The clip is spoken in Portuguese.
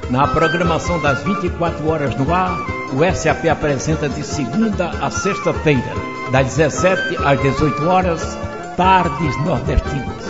Na programação das 24 horas no ar, o SAP apresenta de segunda a sexta-feira, das 17 às 18 horas, Tardes Nordestinas.